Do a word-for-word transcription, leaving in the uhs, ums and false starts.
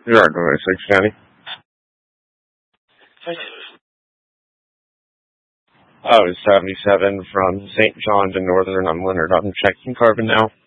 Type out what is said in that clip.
You're going to six, County. Oh, it's seventy-seven from Saint John to Northern. I'm Leonard. I'm checking carbon now.